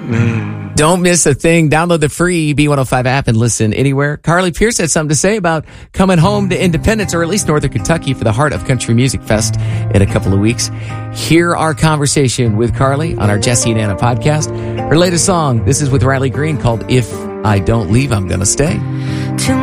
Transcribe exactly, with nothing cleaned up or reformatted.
Mm. Don't miss a thing. Download the free B one oh five app and listen anywhere. Carly Pierce had something to say about coming home to Independence, or at least Northern Kentucky, for the Heart of Country Music Fest in a couple of weeks. Hear our conversation with Carly on our Jesse and Anna podcast. Her latest song, this is with Riley Green, called If I Don't Leave, I'm Gonna Stay.